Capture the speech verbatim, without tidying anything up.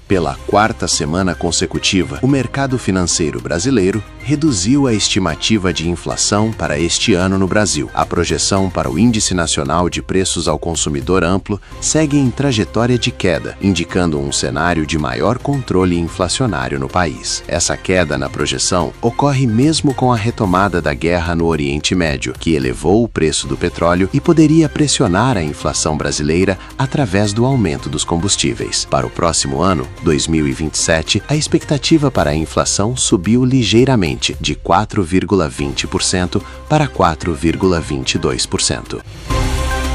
Pela quarta semana consecutiva, o mercado financeiro brasileiro reduziu a estimativa de inflação para este ano no Brasil. A projeção para o Índice Nacional de Preços ao Consumidor Amplo segue em trajetória de queda, indicando um cenário de maior controle inflacionário no país. Essa queda na projeção ocorre mesmo com a retomada da guerra no Oriente Médio, que elevou o preço do petróleo e poderia pressionar a inflação brasileira através do aumento dos combustíveis. Para o próximo ano, dois mil e vinte e sete, a expectativa para a inflação subiu ligeiramente, de quatro vírgula vinte por cento para quatro vírgula vinte e dois por cento.